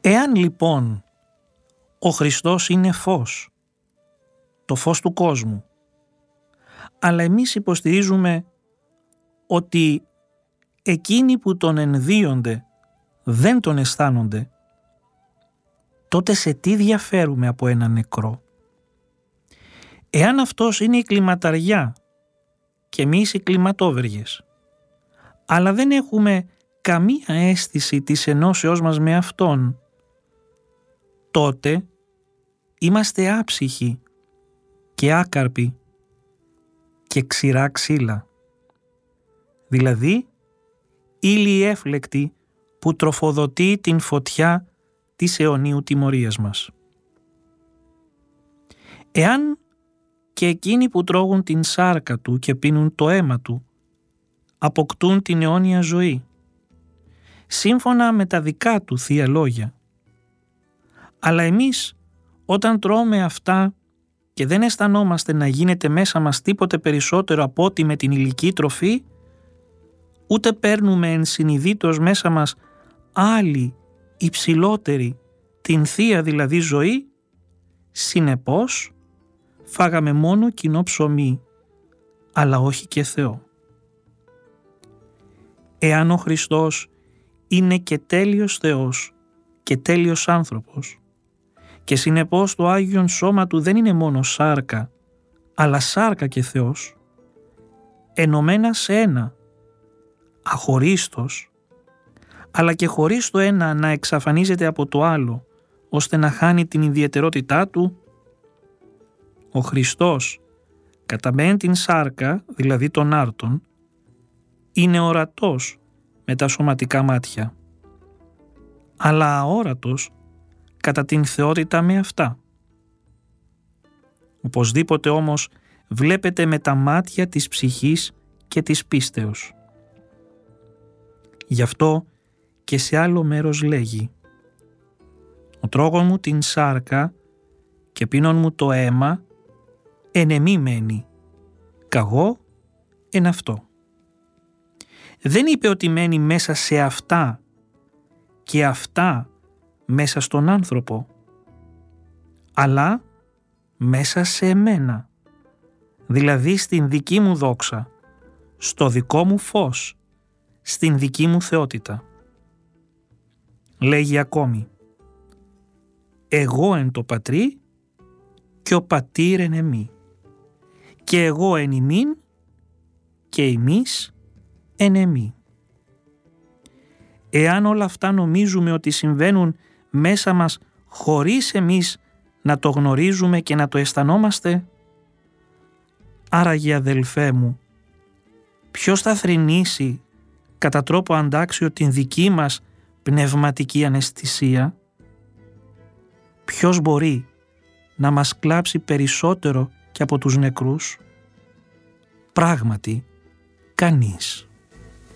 Εάν λοιπόν ο Χριστός είναι φως, το φως του κόσμου, αλλά εμείς υποστηρίζουμε ότι εκείνοι που τον ενδύονται δεν τον αισθάνονται, τότε σε τι διαφέρουμε από ένα νεκρό? Εάν αυτός είναι η κλιματαριά και εμείς οι κλιματόβεργες, αλλά δεν έχουμε καμία αίσθηση της ενώσεώς μας με αυτόν, τότε είμαστε άψυχοι και άκαρποι και ξηρά ξύλα, δηλαδή ύλη έφλεκτη που τροφοδοτεί την φωτιά της αιωνίου τιμωρίας μας. Εάν και εκείνοι που τρώγουν την σάρκα του και πίνουν το αίμα του αποκτούν την αιώνια ζωή, σύμφωνα με τα δικά του θεία λόγια, αλλά εμείς όταν τρώμε αυτά και δεν αισθανόμαστε να γίνεται μέσα μας τίποτε περισσότερο από ό,τι με την υλική τροφή, ούτε παίρνουμε ενσυνειδήτως μέσα μας άλλη υψηλότερη, την θεία δηλαδή ζωή, συνεπώς φάγαμε μόνο κοινό ψωμί, αλλά όχι και Θεό. Εάν ο Χριστός είναι και τέλειος Θεός και τέλειος άνθρωπος, και συνεπώς το Άγιον Σώμα του δεν είναι μόνο σάρκα, αλλά σάρκα και Θεός, ενωμένα σε ένα, αχωρίστος, αλλά και χωρίς το ένα να εξαφανίζεται από το άλλο, ώστε να χάνει την ιδιαιτερότητά του, ο Χριστός, κατά μεν την σάρκα, δηλαδή τον άρτον, είναι ορατός με τα σωματικά μάτια, αλλά αόρατος κατά την θεότητα με αυτά. Οπωσδήποτε όμως βλέπετε με τα μάτια της ψυχής και της πίστεως. Γι' αυτό και σε άλλο μέρος λέγει «Ο τρώγων μου την σάρκα και πίνων μου το αίμα εν εμή μένει, καγώ εν αυτό». Δεν είπε ότι μένει μέσα σε αυτά και αυτά μέσα στον άνθρωπο, αλλά μέσα σε εμένα, δηλαδή στην δική μου δόξα, στο δικό μου φως, στην δική μου θεότητα. Λέγει ακόμη «Εγώ εν το πατρί και ο πατήρ εν εμεί, και εγώ εν ημίν και εμείς εν εμεί». Εάν όλα αυτά νομίζουμε ότι συμβαίνουν μέσα μας χωρίς εμείς να το γνωρίζουμε και να το αισθανόμαστε, άραγε αδελφέ μου, ποιος θα θρηνήσει κατά τρόπο αντάξιο την δική μας πνευματική αναισθησία? Ποιος μπορεί να μας κλάψει περισσότερο και από τους νεκρούς? Πράγματι, κανείς.